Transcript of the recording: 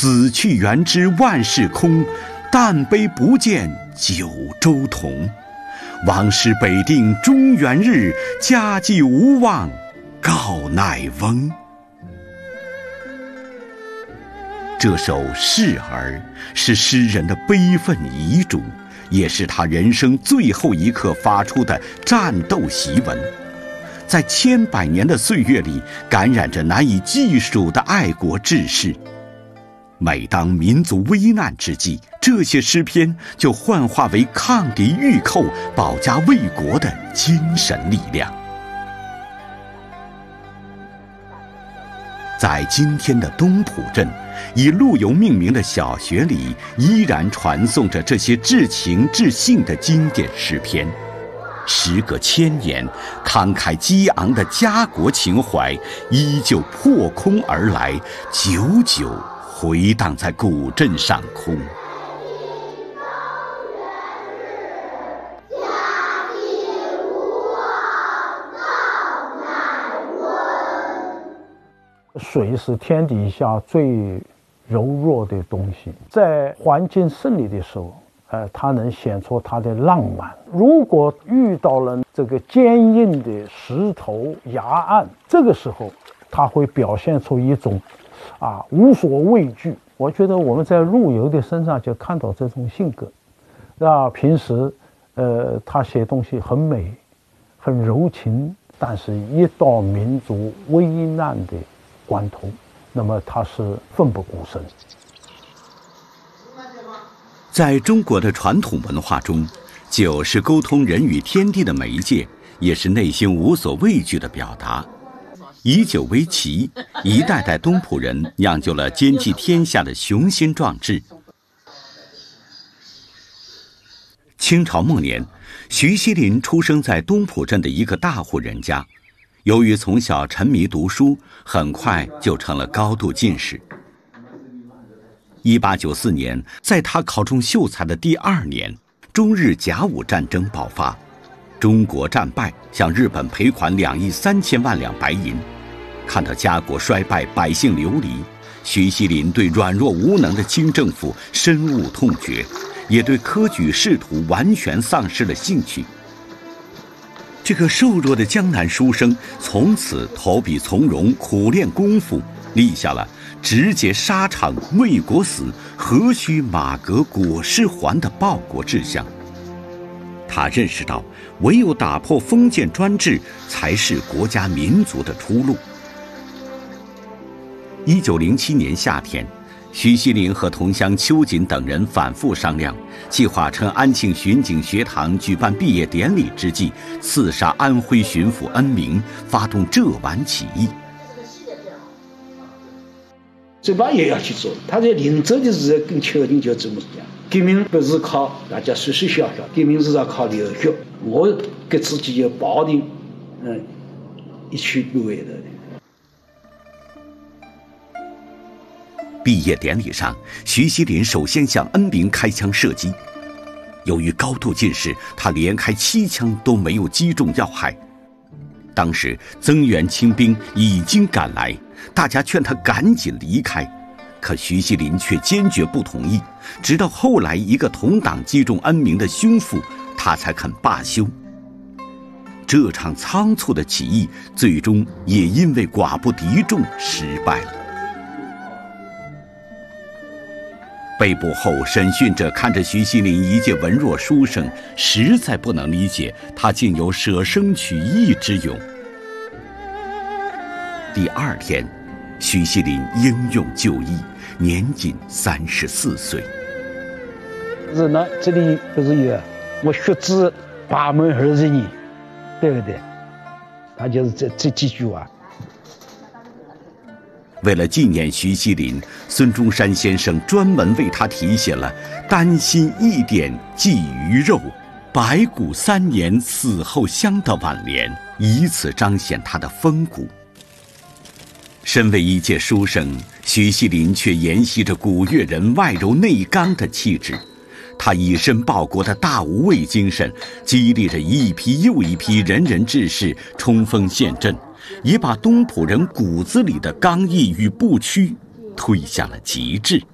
死去元知万事空，但悲不见九州同。王师北定中原日，家祭无忘告乃翁。这首示儿是诗人的悲愤遗嘱，也是他人生最后一刻发出的战斗檄文，在千百年的岁月里感染着难以计数的爱国志士。每当民族危难之际，这些诗篇就幻化为抗敌御寇、保家卫国的精神力量。在今天的东浦镇，以陆游命名的小学里，依然传颂着这些至情至性的经典诗篇。时隔千年，慷慨激昂的家国情怀依旧破空而来，久久回荡在古镇上空。 水是天底下最柔弱的东西，在环境胜利的时候，它能显出它的浪漫。如果遇到了这个坚硬的石头崖岸，这个时候它会表现出一种无所畏惧。我觉得我们在陆游的身上就看到这种性格。平时他写东西很美，很柔情，但是一到民族危难的关头，那么他是奋不顾身。 在中国的传统文化中，酒是沟通人与天地的媒介，也是内心无所畏惧的表达。以酒为旗，一代代东浦人酿就了兼济天下的雄心壮志。清朝末年，徐锡麟出生在东浦镇的一个大户人家。由于从小沉迷读书，很快就成了高度进士。1894年，在他考中秀才的第2年，中日甲午战争爆发，中国战败，向日本赔款2亿3000万两白银。看到家国衰败，百姓流离，徐锡麟对软弱无能的清政府深恶痛绝，也对科举仕途完全丧失了兴趣。这个瘦弱的江南书生从此投笔从戎，苦练功夫，立下了直接沙场为国死，何须马革裹尸还的报国志向。他认识到，唯有打破封建专制，才是国家民族的出路。1907年夏天，徐锡麟和同乡邱瑾等人反复商量，计划趁安庆巡警学堂举办毕业典礼之际，刺杀安徽巡抚恩铭，发动浙皖起义。 这把也要去做，他在临走的时候跟邱瑾就这么讲：革命不是靠大家说说笑笑，革命是要靠流血。我给自己就抱定，一去不回的。 毕业典礼上，徐锡麟首先向恩铭开枪射击。由于高度近视，他连开7枪都没有击中要害。当时增援清兵已经赶来，大家劝他赶紧离开，可徐锡麟却坚决不同意。直到后来一个同党击中恩铭的胸腹，他才肯罢休。这场仓促的起义最终也因为寡不敌众失败了。被捕后，审讯者看着徐锡麟一介文弱书生，实在不能理解他竟有舍生取义之勇。第2天，徐锡麟英勇就义，年仅34岁。 是呢，这里不是有我学子8门20年，对不对？他就是这几句话。 为了纪念徐锡麟，孙中山先生专门为他题写了“丹心1点寄鱼肉，白骨3年死后香”的挽联，以此彰显他的风骨。身为一介书生，徐锡麟却沿袭着古越人外柔内刚的气质。他以身报国的大无畏精神，激励着一批又一批仁人志士冲锋陷阵，也把东浦人骨子里的刚毅与不屈推向了极致。